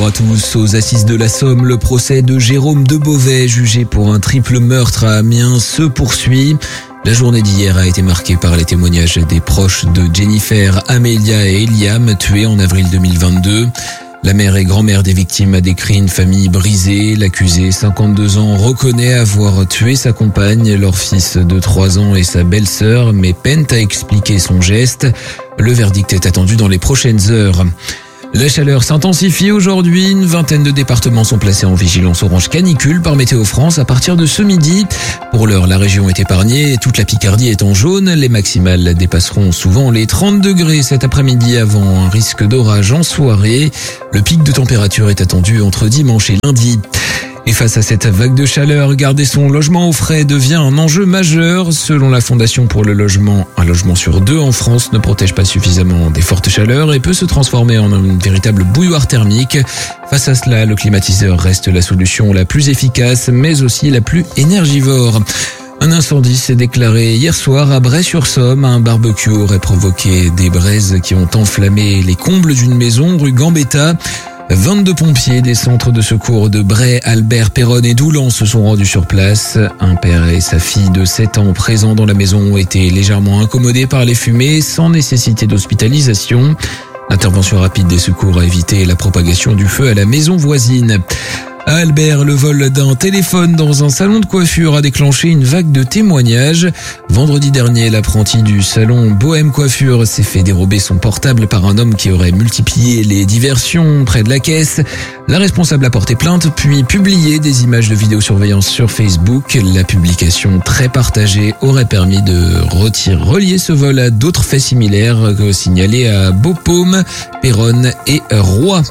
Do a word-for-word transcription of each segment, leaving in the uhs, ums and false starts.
bonjour à tous. Aux assises de la Somme, le procès de Jérôme de Beauvais, jugé pour un triple meurtre à Amiens, se poursuit. La journée d'hier a été marquée par les témoignages des proches de Jennifer, Amélia et Eliam, tués en avril deux mille vingt-deux. La mère et grand-mère des victimes a décrit une famille brisée. L'accusé, cinquante-deux ans, reconnaît avoir tué sa compagne, leur fils de trois ans et sa belle-sœur, mais peine à expliquer son geste. Le verdict est attendu dans les prochaines heures. La chaleur s'intensifie aujourd'hui. Une vingtaine de départements sont placés en vigilance orange canicule par Météo France à partir de ce midi. Pour l'heure, la région est épargnée. Toute la Picardie est en jaune. Les maximales dépasseront souvent les trente degrés cet après-midi avant un risque d'orage en soirée. Le pic de température est attendu entre dimanche et lundi. Et face à cette vague de chaleur, garder son logement au frais devient un enjeu majeur. Selon la Fondation pour le logement, un logement sur deux en France ne protège pas suffisamment des fortes chaleurs et peut se transformer en une véritable bouilloire thermique. Face à cela, le climatiseur reste la solution la plus efficace, mais aussi la plus énergivore. Un incendie s'est déclaré hier soir à Bray-sur-Somme. Un barbecue aurait provoqué des braises qui ont enflammé les combles d'une maison rue Gambetta. vingt-deux pompiers des centres de secours de Bray, Albert, Péronne et Doulan se sont rendus sur place. Un père et sa fille de sept ans présents dans la maison ont été légèrement incommodés par les fumées sans nécessité d'hospitalisation. L'intervention rapide des secours a évité la propagation du feu à la maison voisine. À Albert, le vol d'un téléphone dans un salon de coiffure a déclenché une vague de témoignages. Vendredi dernier, l'apprenti du salon Bohème Coiffure s'est fait dérober son portable par un homme qui aurait multiplié les diversions près de la caisse. La responsable a porté plainte puis publié des images de vidéosurveillance sur Facebook. La publication très partagée aurait permis de retirer, relier ce vol à d'autres faits similaires signalés à Bapaume, Péronne et Roy.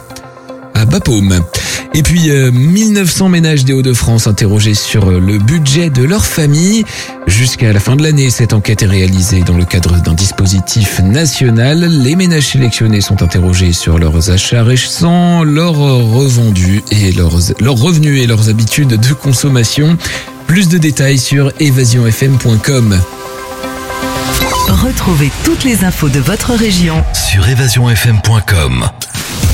À Bapaume. Et puis, euh, mille neuf cents ménages des Hauts-de-France interrogés sur le budget de leur famille. Jusqu'à la fin de l'année, cette enquête est réalisée dans le cadre d'un dispositif national. Les ménages sélectionnés sont interrogés sur leurs achats récents, leurs revendus et leurs, leurs revenus et leurs habitudes de consommation. Plus de détails sur évasion f m point com. Retrouvez toutes les infos de votre région sur évasion f m point com.